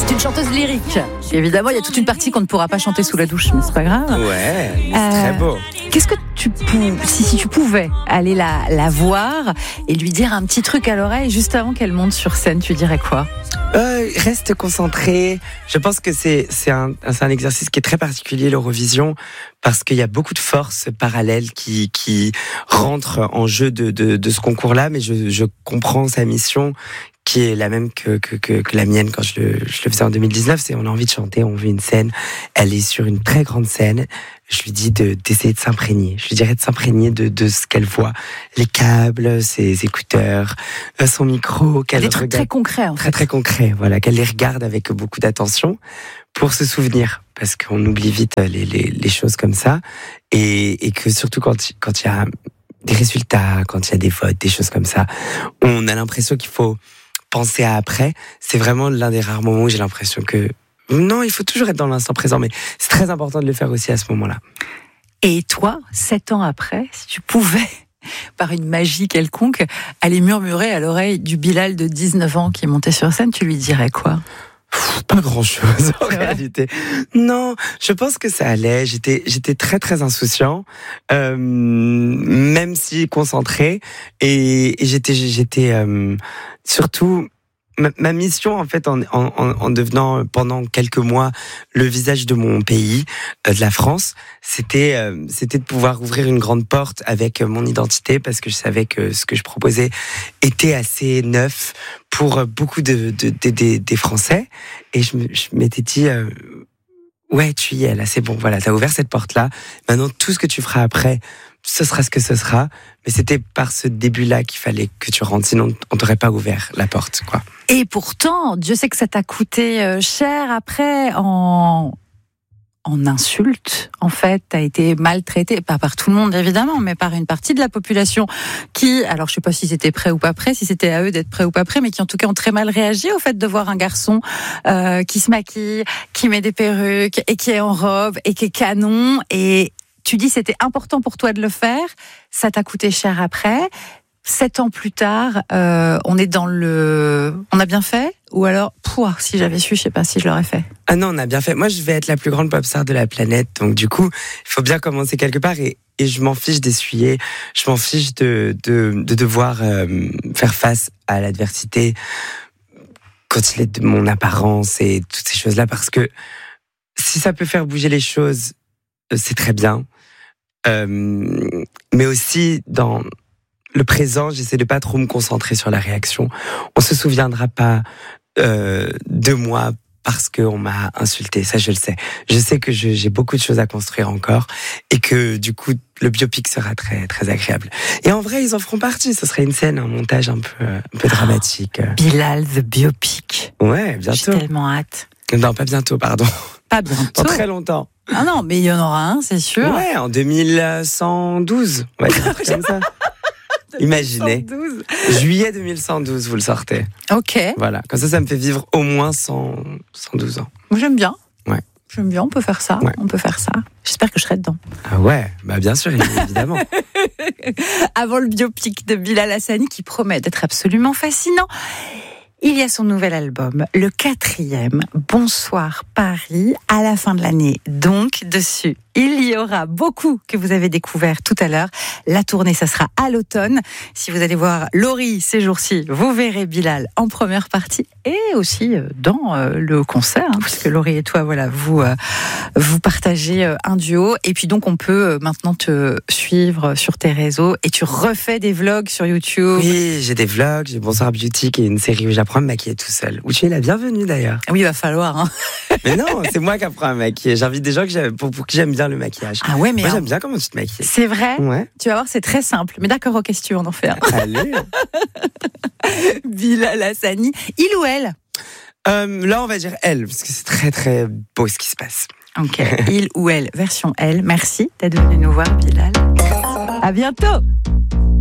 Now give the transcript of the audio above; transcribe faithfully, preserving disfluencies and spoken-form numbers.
C'est une chanteuse lyrique. Évidemment, il y a toute une partie qu'on ne pourra pas chanter sous la douche, mais c'est pas grave. Ouais, c'est Euh, très beau. Qu'est-ce que tu pou... si, si tu pouvais aller la, la voir et lui dire un petit truc à l'oreille juste avant qu'elle monte sur scène, tu dirais quoi? Euh, reste concentré. Je pense que c'est, c'est, un, c'est un exercice qui est très particulier, l'Eurovision, parce qu'il y a beaucoup de forces parallèles qui, qui rentrent en jeu de, de, de ce concours-là, mais je, je comprends sa mission, qui est la même que, que, que, que la mienne quand je le, je le faisais en deux mille dix-neuf. C'est on a envie de chanter, on veut une scène. Elle est sur une très grande scène. Je lui dis de, d'essayer de s'imprégner. Je lui dirais de s'imprégner de, de ce qu'elle voit. Les câbles, ses écouteurs, son micro. Qu'elle Des trucs regarde. très concrets, en fait. Très, très concret. Voilà, qu'elle les regarde avec beaucoup d'attention pour se souvenir. Parce qu'on oublie vite les, les, les choses comme ça. Et, et que surtout quand, quand il y a des résultats, quand il y a des votes, des choses comme ça, on a l'impression qu'il faut penser à après. C'est vraiment l'un des rares moments où j'ai l'impression que non, il faut toujours être dans l'instant présent, mais c'est très important de le faire aussi à ce moment-là. Et toi, sept ans après, si tu pouvais, par une magie quelconque, aller murmurer à l'oreille du Bilal de dix-neuf ans qui est monté sur scène, tu lui dirais quoi? Pff, pas grand-chose en réalité. Non, je pense que ça allait. J'étais, j'étais très très insouciant, euh, même si concentré, et, et j'étais, j'étais euh, surtout. Ma, ma mission, en fait, en, en, en devenant pendant quelques mois le visage de mon pays, euh, de la France, c'était, euh, c'était de pouvoir ouvrir une grande porte avec mon identité, parce que je savais que ce que je proposais était assez neuf pour beaucoup de, de, de, de des Français. Et je, me, je m'étais dit, euh, ouais, tu y es là, c'est bon, voilà, t'as ouvert cette porte-là. Maintenant, tout ce que tu feras après, ce sera ce que ce sera. Mais c'était par ce début-là qu'il fallait que tu rentres, sinon on t'aurait pas ouvert la porte, quoi. Et pourtant, Dieu sait que ça t'a coûté cher après en, en insultes. En fait, t'as été maltraité, pas par tout le monde évidemment, mais par une partie de la population qui, alors je sais pas si c'était prêt ou pas prêt, si c'était à eux d'être prêts ou pas prêts, mais qui en tout cas ont très mal réagi au fait de voir un garçon euh, qui se maquille, qui met des perruques et qui est en robe et qui est canon. Et tu dis c'était important pour toi de le faire, ça t'a coûté cher après. Sept ans plus tard, euh, on est dans le... On a bien fait? Ou alors, pouah, si j'avais su, je sais pas si je l'aurais fait. Ah non, on a bien fait. Moi, je vais être la plus grande pop star de la planète. Donc, du coup, il faut bien commencer quelque part. Et, et je m'en fiche d'essuyer. Je m'en fiche de, de, de devoir euh, faire face à l'adversité quand il est de mon apparence et toutes ces choses-là. Parce que si ça peut faire bouger les choses, c'est très bien. Euh, mais aussi, dans le présent, j'essaie de pas trop me concentrer sur la réaction. On se souviendra pas euh, de moi parce qu'on m'a insulté, ça je le sais. Je sais que je, j'ai beaucoup de choses à construire encore et que du coup le biopic sera très très agréable. Et en vrai, ils en feront partie. Ce serait une scène, un montage un peu un peu dramatique. Bilal the biopic. Ouais, bientôt. J'ai tellement hâte. Non, pas bientôt, pardon. Pas bientôt. Dans très longtemps. Ah non, mais il y en aura un, c'est sûr. Ouais, en deux mille cent douze. On va dire un truc comme ça. Imaginez. deux mille cent douze. Juillet deux mille cent douze, vous le sortez. Ok. Voilà. Comme ça, ça me fait vivre au moins cent, cent douze ans. Moi, j'aime bien. Ouais. J'aime bien, on peut faire ça. Ouais. On peut faire ça. J'espère que je serai dedans. Ah ouais, bah bien sûr, évidemment. Avant le biopic de Bilal Hassani qui promet d'être absolument fascinant, il y a son nouvel album, le quatrième, Bonsoir Paris, à la fin de l'année. Donc, dessus, il y aura beaucoup que vous avez découvert tout à l'heure. La tournée, ça sera à l'automne. Si vous allez voir Laurie ces jours-ci, vous verrez Bilal en première partie et aussi dans le concert, hein, puisque Laurie et toi, voilà, vous euh, vous partagez un duo. Et puis donc, on peut maintenant te suivre sur tes réseaux et tu refais des vlogs sur YouTube. Oui, j'ai des vlogs, j'ai Bonsoir Beauty, qui est une série où j'apprends à me maquiller tout seul. Où tu es la bienvenue d'ailleurs. Oui, il va falloir. Hein. Mais non, c'est moi qui apprends à me maquiller. J'invite des gens que j'aime, pour, pour qui j'aime bien le maquillage. Ah ouais, mais moi alors, j'aime bien comment tu te maquilles. C'est vrai. Ouais. Tu vas voir, c'est très simple. Mais d'accord, ok, si tu veux en faire. Allez. Bilal Hassani, il ou elle? euh, Là, on va dire elle, parce que c'est très très beau ce qui se passe. Ok, il ou elle, version elle. Merci d'être venu nous voir, Bilal. À bientôt.